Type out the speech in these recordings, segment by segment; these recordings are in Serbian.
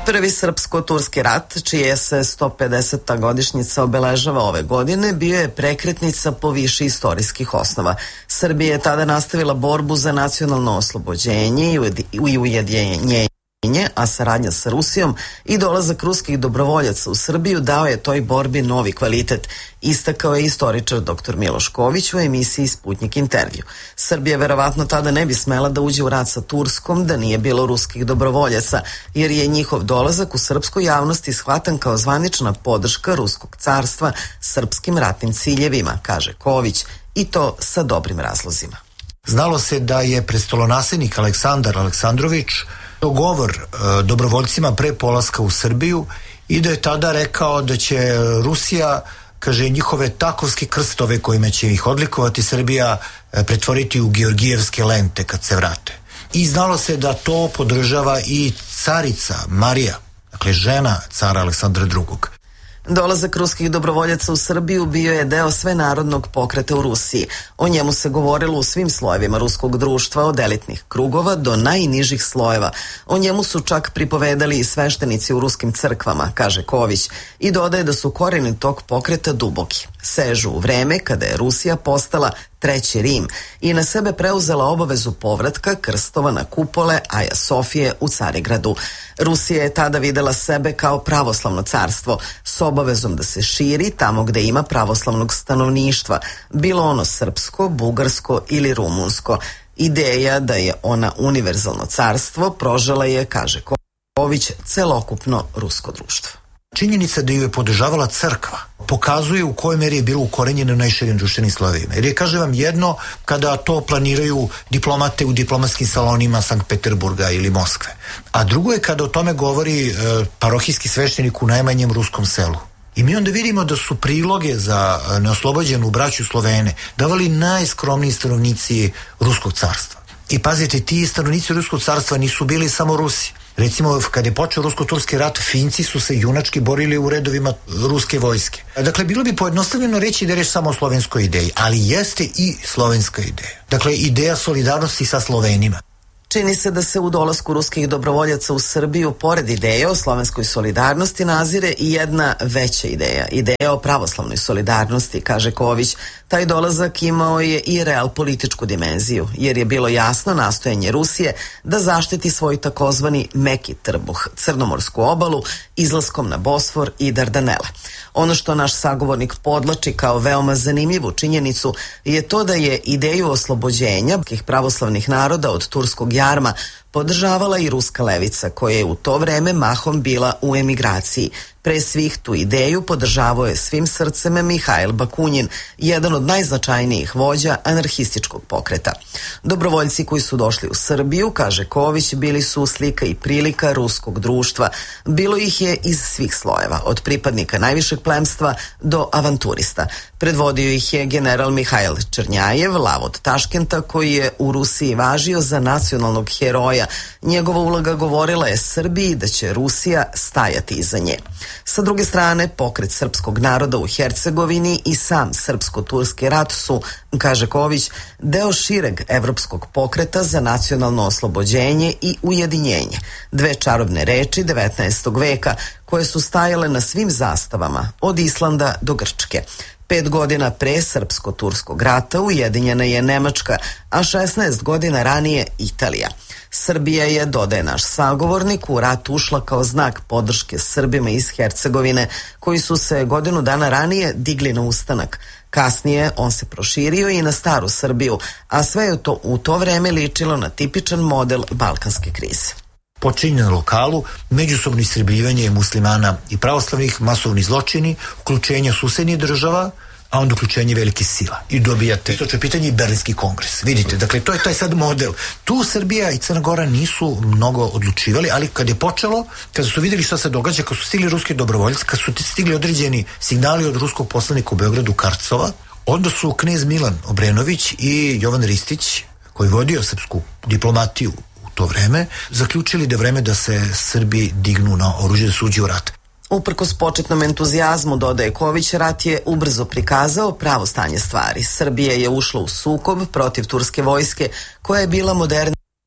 Prvi srpsko-turski rat, čije se 150. godišnjica obeležava ove godine, bio je prekretnica po više istorijskih osnova. Srbija je tada nastavila borbu za nacionalno oslobođenje i ujedinjenje, a saradnja sa Rusijom i dolazak ruskih dobrovoljaca u Srbiju dao je toj borbi novi kvalitet, istakao je istoričar dr. Miloš Ković u emisiji Sputnjik intervju. Srbija verovatno tada ne bi smela da uđe u rat sa Turskom da nije bilo ruskih dobrovoljaca, jer je njihov dolazak u srpskoj javnosti shvatan kao zvanična podrška Ruskog carstva srpskim ratnim ciljevima, kaže Ković, i to sa dobrim razlozima. Znalo se da je prestolonaslednik Aleksandar Aleksandrović govor dobrovoljcima pre polaska u Srbiju i da je tada rekao da će Rusija, kaže, njihove takovske krstove kojima će ih odlikovati Srbija pretvoriti u georgijevske lente kad se vrate. I znalo se da to podržava i carica Marija, dakle žena cara Aleksandra II. Dolazak ruskih dobrovoljaca u Srbiju bio je deo svenarodnog pokreta u Rusiji. O njemu se govorilo u svim slojevima ruskog društva, od elitnih krugova do najnižih slojeva. O njemu su čak pripovedali i sveštenici u ruskim crkvama, kaže Ković, i dodaje da su korijeni tog pokreta duboki. Sežu u vreme kada je Rusija postala Treći Rim i na sebe preuzela obavezu povratka krstova na kupole Aja Sofije u Carigradu. Rusija je tada videla sebe kao pravoslavno carstvo s obavezom da se širi tamo gde ima pravoslavnog stanovništva, bilo ono srpsko, bugarsko ili rumunsko. Ideja da je ona univerzalno carstvo prožela je, kaže Ković, celokupno rusko društvo. Činjenica da ju je podržavala crkva pokazuje u kojoj meri je bilo ukorenjeno u najširim društvenim slojevima. Jer je, kaže vam, jedno kada to planiraju diplomate u diplomatskim salonima Sankt Peterburga ili Moskve, a drugo je kada o tome govori parohijski sveštenik u najmanjem ruskom selu. I mi onda vidimo da su priloge za neoslobođenu braću Slovene davali najskromniji stanovnici Ruskog carstva. I pazite, ti stanovnici Ruskog carstva nisu bili samo Rusi. Recimo, kad je počeo rusko-turski rat, Finci su se junački borili u redovima ruske vojske. Dakle, bilo bi pojednostavljeno reći da je reč samo o slovenskoj ideji, ali jeste i slovenska ideja. Dakle, ideja solidarnosti sa Slovenima. Čini se da se u dolasku ruskih dobrovoljaca u Srbiju, pored ideje o slovenskoj solidarnosti, nazire i jedna veća ideja. Ideja o pravoslavnoj solidarnosti, kaže Ković. Taj dolazak imao je i realpolitičku dimenziju, jer je bilo jasno nastojanje Rusije da zaštiti svoj takozvani meki trbuh, crnomorsku obalu, izlaskom na Bosfor i Dardanele. Ono što naš sagovornik podlači kao veoma zanimljivu činjenicu je to da je ideju oslobođenja pravoslavnih naroda od turskog jarma podržavala i ruska levica, koja je u to vreme mahom bila u emigraciji. Pre svih tu ideju podržavao je svim srcem Mihajl Bakunin, jedan od najznačajnijih vođa anarhističkog pokreta. Dobrovoljci koji su došli u Srbiju, kaže Ković, bili su slika i prilika ruskog društva. Bilo ih je iz svih slojeva, od pripadnika najvišeg plemstva do avanturista. Predvodio ih je general Mihajl Černjajev, lav od Taškenta, koji je u Rusiji važio za nacionalnog heroja. Njegova uloga govorila je Srbiji da će Rusija stajati iza nje. Sa druge strane, pokret srpskog naroda u Hercegovini i sam srpsko-turski rat su, kaže Ković, deo šireg evropskog pokreta za nacionalno oslobođenje i ujedinjenje. Dve čarobne reči 19. veka koje su stajale na svim zastavama, od Islanda do Grčke. 5 godina pre srpsko-turskog rata ujedinjena je Nemačka, a 16 godina ranije Italija. Srbija je, dodaje naš sagovornik, u rat ušla kao znak podrške Srbima iz Hercegovine, koji su se godinu dana ranije digli na ustanak. Kasnije on se proširio i na staru Srbiju, a sve je to u to vreme ličilo na tipičan model balkanske krize. Počinje na lokalu, međusobno istrebljivanje muslimana i pravoslavnih, masovni zločini, uključenje susednih država, a onda uključenje velikih sila. I dobijate, to je pitanje, i Berlinski kongres. Vidite, dakle, to je taj sad model. Tu Srbija i Crna Gora nisu mnogo odlučivali, ali kad je počelo, kada su vidjeli šta se događa, kad su stigli ruski dobrovoljci, kad su stigli određeni signali od ruskog poslanika u Beogradu Karcova, onda su knez Milan Obrenović i Jovan Ristić, koji vodio srpsku diplomatiju u to vreme, zaključili da je vreme da se Srbi dignu na oružje, da se uđe u rat. Uprkos početnom entuzijazmu, dodaje Ković, rat je ubrzo prikazao pravo stanje stvari. Srbija je ušla u sukob protiv turske vojske, koja je bila modernija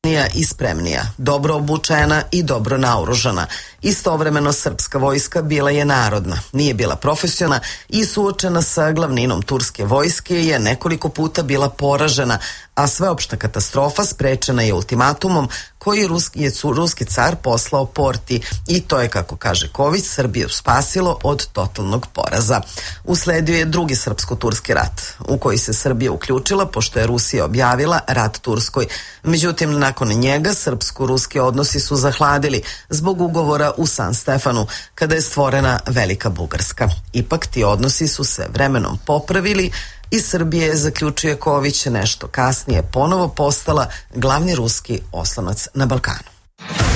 i spremnija, dobro obučena i dobro naoružana. Istovremeno srpska vojska bila je narodna, nije bila profesionalna i suočena sa glavninom turske vojske je nekoliko puta bila poražena, a sveopšta katastrofa sprečena je ultimatumom koji je ruski car poslao Porti i to je, kako kaže Ković, Srbiju spasilo od totalnog poraza. Usledio je drugi srpsko-turski rat u koji se Srbija uključila pošto je Rusija objavila rat Turskoj. Međutim, nakon njega srpsko-ruski odnosi su zahladili zbog ugovora u San Stefanu kada je stvorena Velika Bugarska. Ipak ti odnosi su se vremenom popravili i Srbija je, zaključuje Ković, nešto kasnije ponovo postala glavni ruski oslonac na Balkanu.